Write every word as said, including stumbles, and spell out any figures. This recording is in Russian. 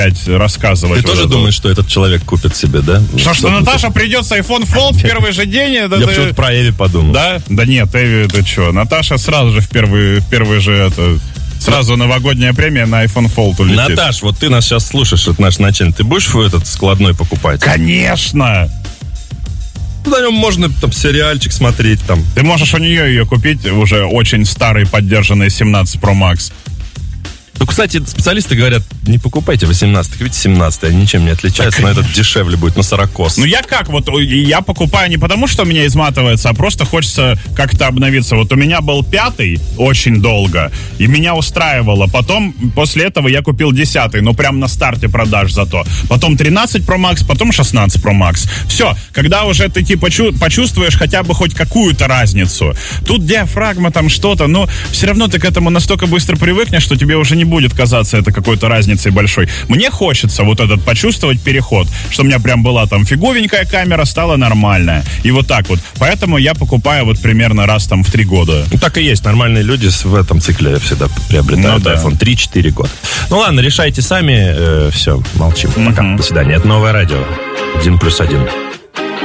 рассказывать. Ты вот тоже это. Думаешь, что этот человек купит себе, да? Что, что Наташа ты... придет с iPhone Fold в первый же день? Я ты... почему-то про Эви подумал. Да? Да нет, Эви, ты что? Наташа сразу же в первый, в первый же это... Сразу новогодняя премия на iPhone Fold улетит. Наташ, вот ты нас сейчас слушаешь, это наш начальник. Ты будешь этот складной покупать? Конечно! На нем можно там сериальчик смотреть там. Ты можешь у нее ее купить, уже очень старый, поддержанный семнадцать Pro Max. Ну, кстати, специалисты говорят, не покупайте восемнадцатый, купите семнадцатый, они ничем не отличаются, так, но этот дешевле будет, на сорокос. Ну, я как, вот, я покупаю не потому, что у меня изматывается, а просто хочется как-то обновиться. Вот у меня был пятый очень долго, и меня устраивало. Потом, после этого я купил десятый, ну, прям на старте продаж зато. Потом тринадцать Pro Max, потом шестнадцать Pro Max. Все, когда уже ты, типа, почувствуешь хотя бы хоть какую-то разницу. Тут диафрагма, там что-то, но все равно ты к этому настолько быстро привыкнешь, что тебе уже не будет казаться это какой-то разницей большой. Мне хочется вот этот почувствовать переход, что у меня прям была там фиговенькая камера, стала нормальная. И вот так вот. Поэтому я покупаю вот примерно раз там в три года. Ну, так и есть. Нормальные люди в этом цикле всегда приобретают ну, iPhone. Да. три-четыре года. Ну ладно, решайте сами. Э, все, молчим. Пока. Mm-hmm. До свидания. Это Новое радио. Один плюс один.